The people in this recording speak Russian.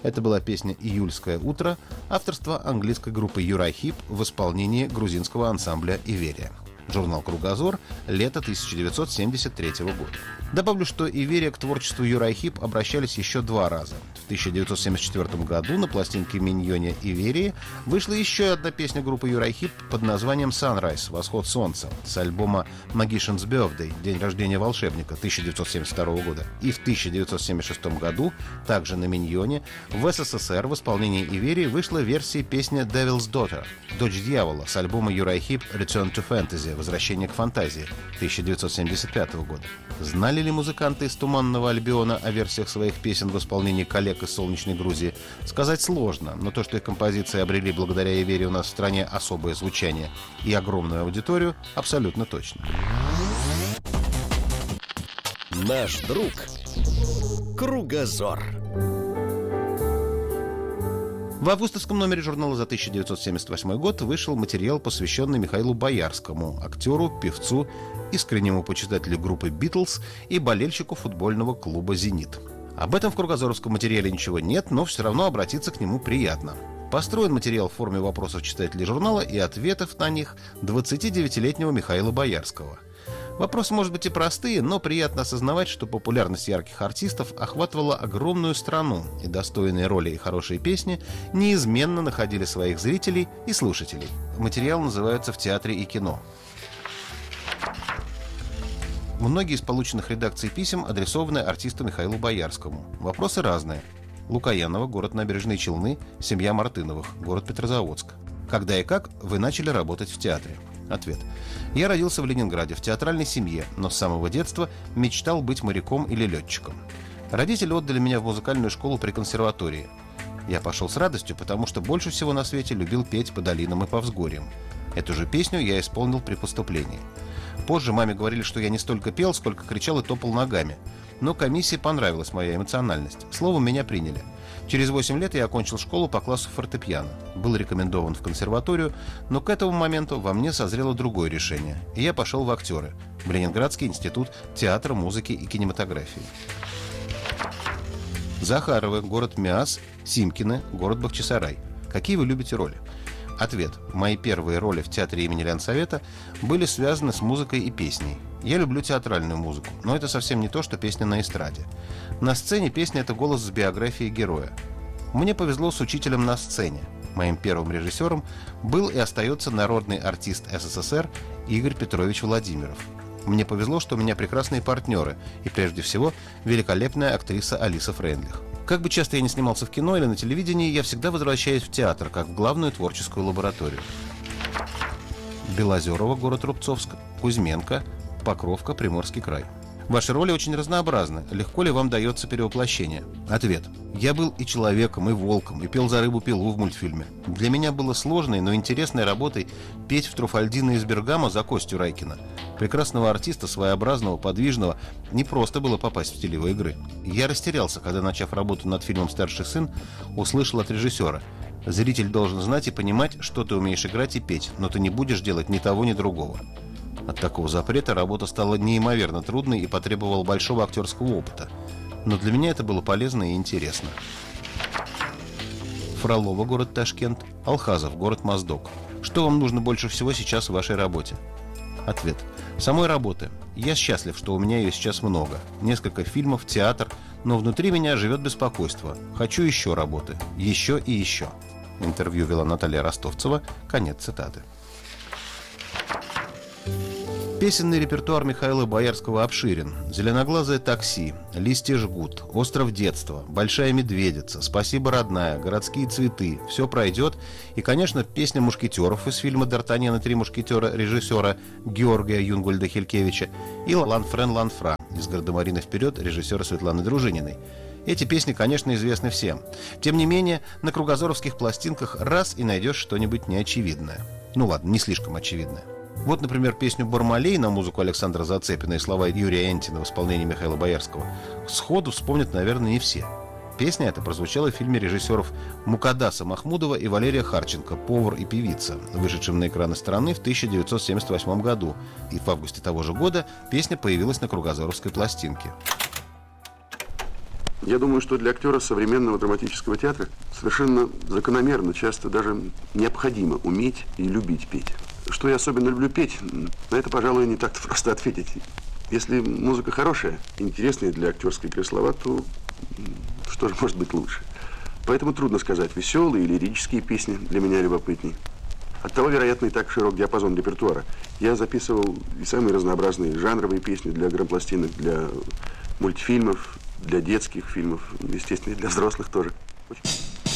Это была песня «Июльское утро» авторства английской группы Uriah Heep в исполнении грузинского ансамбля «Иверия». Журнал «Кругозор», лето 1973 года. Добавлю, что Иверия к творчеству Uriah Heep обращались еще 2 раза. В 1974 году на пластинке «Миньоне Иверии» вышла еще одна песня группы Uriah Heep под названием «Sunrise» — «Восход солнца» с альбома «Magician's Birthday» — «День рождения волшебника» 1972 года. И в 1976 году, также на «Миньоне», в СССР в исполнении Иверии вышла версия песни «Devil's Daughter» — «Дочь дьявола» с альбома Uriah Heep «Return to Fantasy» — «Возвращение к фантазии» 1975 года. Знали ли музыканты из «Туманного Альбиона» о версиях своих песен в исполнении коллег из солнечной Грузии, сказать сложно, но то, что их композиции обрели благодаря Иверии у нас в стране особое звучание и огромную аудиторию, абсолютно точно. Наш друг Кругозор. В августовском номере журнала за 1978 год вышел материал, посвященный Михаилу Боярскому, актеру, певцу, искреннему почитателю группы «Битлз» и болельщику футбольного клуба «Зенит». Об этом в кругозоровском материале ничего нет, но все равно обратиться к нему приятно. Построен материал в форме вопросов читателей журнала и ответов на них 29-летнего Михаила Боярского. Вопросы, может быть, и простые, но приятно осознавать, что популярность ярких артистов охватывала огромную страну, и достойные роли и хорошие песни неизменно находили своих зрителей и слушателей. Материал называется «В театре и кино». Многие из полученных редакций писем адресованы артисту Михаилу Боярскому. Вопросы разные. Лукояново, город Набережные Челны, семья Мартыновых, город Петрозаводск. Когда и как вы начали работать в театре? Ответ. Я родился в Ленинграде, в театральной семье, но с самого детства мечтал быть моряком или летчиком. Родители отдали меня в музыкальную школу при консерватории. Я пошел с радостью, потому что больше всего на свете любил петь по долинам и по взгорьям. Эту же песню я исполнил при поступлении. Позже маме говорили, что я не столько пел, сколько кричал и топал ногами. Но комиссии понравилась моя эмоциональность. Словом, меня приняли. Через 8 лет я окончил школу по классу фортепиано. Был рекомендован в консерваторию, но к этому моменту во мне созрело другое решение. И я пошел в актеры. В Ленинградский институт театра, музыки и кинематографии. Захаровы, город Миас, Симкины, город Бахчисарай. Какие вы любите роли? Ответ. Мои первые роли в театре имени Ленсовета были связаны с музыкой и песней. Я люблю театральную музыку, но это совсем не то, что песня на эстраде. На сцене песня – это голос с биографией героя. Мне повезло с учителем на сцене. Моим первым режиссером был и остается народный артист СССР Игорь Петрович Владимиров. Мне повезло, что у меня прекрасные партнеры и, прежде всего, великолепная актриса Алиса Фрейндлих. Как бы часто я не снимался в кино или на телевидении, я всегда возвращаюсь в театр, как в главную творческую лабораторию. Белозерово, город Рубцовск, Кузьменко, Покровка, Приморский край. Ваши роли очень разнообразны. Легко ли вам дается перевоплощение? Ответ. Я был и человеком, и волком, и пел за рыбу Пилу в мультфильме. Для меня было сложной, но интересной работой петь в Труфальдино из Бергамо за Костю Райкина. Прекрасного артиста, своеобразного, подвижного, не просто было попасть в стиль его игры. Я растерялся, когда, начав работу над фильмом «Старший сын», услышал от режиссера: «Зритель должен знать и понимать, что ты умеешь играть и петь, но ты не будешь делать ни того, ни другого». От такого запрета работа стала неимоверно трудной и потребовала большого актерского опыта. Но для меня это было полезно и интересно. Фролово, город Ташкент, Алхазов, город Моздок. Что вам нужно больше всего сейчас в вашей работе? Ответ. Самой работы. Я счастлив, что у меня ее сейчас много. Несколько фильмов, театр, но внутри меня живет беспокойство. Хочу еще работы. Еще и еще. Интервью вела Наталья Ростовцева. Конец цитаты. Песенный репертуар Михаила Боярского обширен. «Зеленоглазое такси», «Листья жгут», «Остров детства», «Большая медведица», «Спасибо, родная», «Городские цветы», «Все пройдет» и, конечно, песня мушкетеров из фильма «Д'Артаньян и три мушкетера» режиссера Георгия Юнгольда Хелькевича и «Ланфрен Ланфра» из «Гардемарины вперед» режиссера Светланы Дружининой. Эти песни, конечно, известны всем. Тем не менее, на кругозоровских пластинках раз и найдешь что-нибудь неочевидное. Ну ладно, не слишком очевидное. Вот, например, песню «Бармалей» на музыку Александра Зацепина и слова Юрия Энтина в исполнении Михаила Боярского сходу вспомнят, наверное, не все. Песня эта прозвучала в фильме режиссеров Мукаддаса Махмудова и Валерия Харченко «Повар и певица», вышедшем на экраны страны в 1978 году. И в августе того же года песня появилась на кругозоровской пластинке. Я думаю, что для актера современного драматического театра совершенно закономерно, часто даже необходимо уметь и любить петь. Что я особенно люблю петь, на это, пожалуй, не так-то просто ответить. Если музыка хорошая, интересная для актерской игры слова, то что же может быть лучше? Поэтому трудно сказать, веселые или лирические песни для меня любопытней. Оттого, вероятно, и так широк диапазон репертуара. Я записывал и самые разнообразные жанровые песни для грампластинок, для мультфильмов, для детских фильмов, естественно, и для взрослых тоже.